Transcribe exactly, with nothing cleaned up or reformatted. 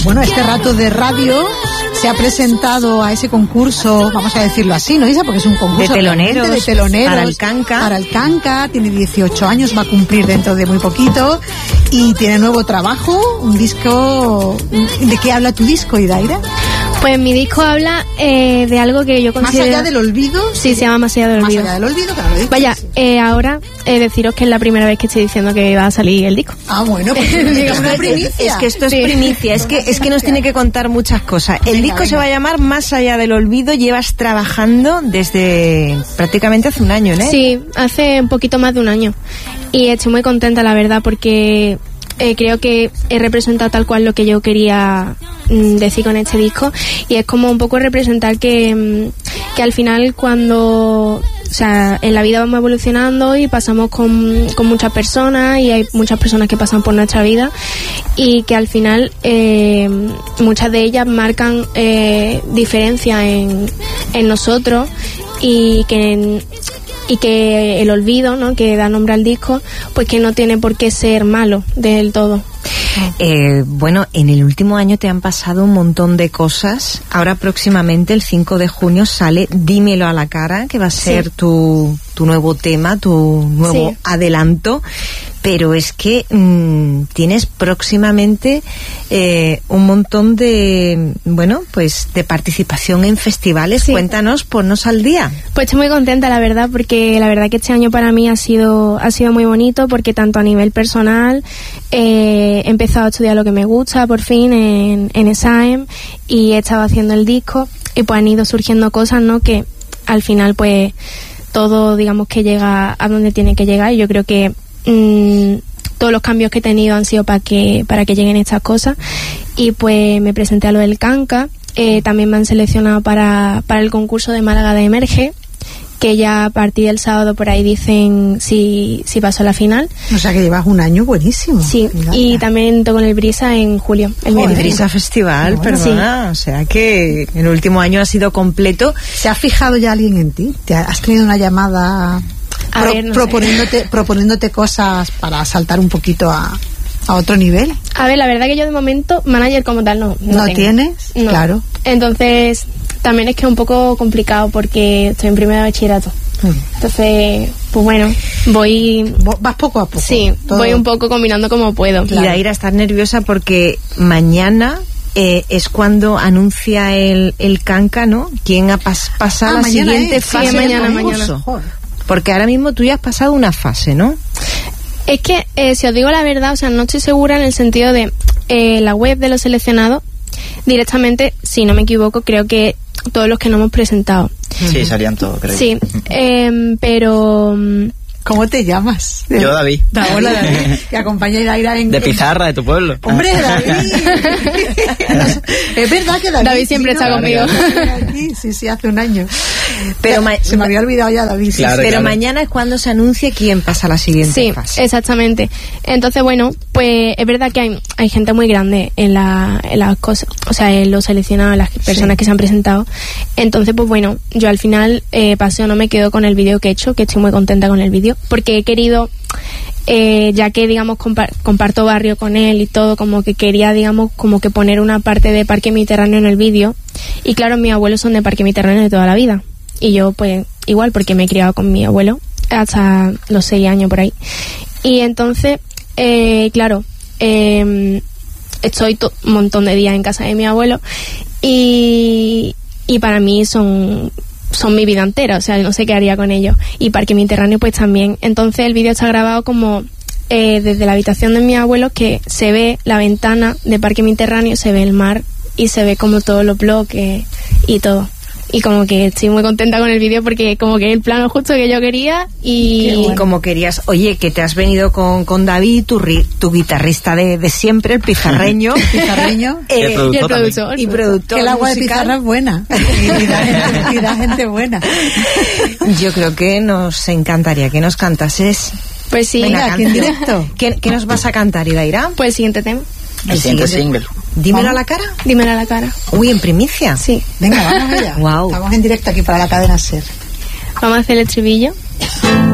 bueno, este rato de radio se ha presentado a ese concurso, vamos a decirlo así, ¿no, Isa? Porque es un concurso de teloneros, de teloneros para el Canca. Para el Canca, tiene dieciocho años, va a cumplir dentro de muy poquito y tiene nuevo trabajo, un disco. ¿De qué habla tu disco, Idaira? Pues mi disco habla eh, de algo que yo considero... ¿Más allá del olvido? Sí, sí, se llama Más allá del olvido. Más allá del olvido, claro. Dicho, Vaya, sí. eh, ahora eh, deciros que es la primera vez que estoy diciendo que va a salir el disco. Ah, bueno, pues es una primicia. Es que esto es Sí. primicia, es que, es que nos tiene que contar muchas cosas. El Venga, disco venga. se va a llamar Más allá del olvido, llevas trabajando desde prácticamente hace un año, ¿no? Sí, hace un poquito más de un año. Y estoy muy contenta, la verdad, porque eh, creo que he representado tal cual lo que yo quería mm, decir con este disco. Y es como un poco representar que, mm, que al final cuando... O sea, en la vida vamos evolucionando y pasamos con, con muchas personas y hay muchas personas que pasan por nuestra vida y que al final eh, muchas de ellas marcan eh, diferencia en, en nosotros y que... y que el olvido, ¿no?, que da nombre al disco, pues que no tiene por qué ser malo del todo. Eh, bueno, en el último año te han pasado un montón de cosas. Ahora próximamente, el cinco de junio, sale Dímelo a la cara, que va a ser Sí. tu, tu nuevo tema, tu nuevo Sí. adelanto. Pero es que mmm, tienes próximamente eh, un montón de, bueno, pues de participación en festivales. Sí. Cuéntanos, ponnos al día. Pues estoy muy contenta, la verdad, porque la verdad que este año para mí ha sido ha sido muy bonito, porque tanto a nivel personal eh, he empezado a estudiar lo que me gusta por fin en, en E S A E M y he estado haciendo el disco y pues han ido surgiendo cosas, ¿no?, que al final pues todo, digamos, que llega a donde tiene que llegar y yo creo que Mm, todos los cambios que he tenido han sido para que para que lleguen estas cosas y pues me presenté a lo del Canca, eh, también me han seleccionado para, para el concurso de Málaga de Emerge, que ya a partir del sábado por ahí dicen si, si pasó a la final. O sea que llevas un año buenísimo. Sí, Mira, y ya. también toco en el Brisa en julio, el Joder. El mes. Brisa Festival, Bueno, perdona. O sea que el último año ha sido completo. ¿Se ha fijado ya alguien en ti? ¿Te has tenido una llamada A pro- ver, no sé. proponiéndote, proponiéndote cosas para saltar un poquito a, a otro nivel? A ver, la verdad que yo de momento, manager como tal, no. ¿No tengo. tienes? No. Claro. Entonces, también es que es un poco complicado porque estoy en primero de bachillerato. Mm. Entonces, pues bueno, voy... Vo- Vas poco a poco. Sí, Todo- voy un poco combinando como puedo. Y Daira, estás nerviosa porque mañana eh, es cuando anuncia el, el Canca, ¿no? ¿Quién ha pas pasado Ah, la mañana siguiente es. fase Sí, del mañana, concurso? mañana. Joder. Porque ahora mismo tú ya has pasado una fase, ¿no? Es que, eh, si os digo la verdad, o sea, no estoy segura en el sentido de eh, la web de los seleccionados, directamente, si no me equivoco, creo que todos los que no hemos presentado. Sí, salían todos, creo. Sí, em, pero... mm, ¿Cómo te llamas? Yo, David. Da- Hola, David. Que acompaña a Idaira en... De en- Pizarra, de tu pueblo. Hombre, David. Es verdad que David... David siempre está vino conmigo. aquí, sí, sí, hace un año. Pero ma- Se me había olvidado ya, David. sí, Claro, sí. Pero claro. mañana es cuando se anuncia quién pasa a la siguiente Sí, fase. exactamente. Entonces, bueno, pues es verdad que hay, hay gente muy grande en la, en las cosas, o sea, en los seleccionados, las personas Sí. que se han presentado. Entonces, pues bueno, yo al final eh, paseo, no me quedo con el vídeo que he hecho, que estoy muy contenta con el vídeo, porque he querido, eh, ya que digamos compa- comparto barrio con él y todo, como que quería, digamos, como que poner una parte de Parque Mediterráneo en el vídeo. Y claro, mis abuelos son de Parque Mediterráneo de toda la vida. Y yo, pues, igual, porque me he criado con mi abuelo hasta los seis años por ahí. Y entonces, eh, claro, eh, estoy to- un montón de días en casa de mi abuelo y, y para mí son, son mi vida entera, o sea, no sé qué haría con ellos. Y Parque Mediterráneo, pues también. Entonces, el vídeo está grabado como eh, desde la habitación de mi abuelo, que se ve la ventana de Parque Mediterráneo, se ve el mar y se ve como todos los bloques y todo. Y como que estoy muy contenta con el vídeo porque como que es el plano justo que yo quería y... Y como querías, oye, que te has venido con, con David, tu, ri- tu guitarrista de, de siempre, el pizarreño. Pizarreño. Y el eh, productor y el también. productor. y productor Que el agua de musical. pizarra es buena. Y, y da gente, y da gente buena. Yo creo que nos encantaría que nos cantases. Pues sí, Venga, una aquí en canción. directo. ¿Qué, qué nos vas a cantar, Idaira? pues el siguiente tema. El siguiente single. Dímelo Vamos. a la cara. Dímelo a la cara. Uy, en primicia. Sí. Venga, vamos allá. Guau. Estamos en directo aquí para la cadena SER. Vamos a hacer el estribillo.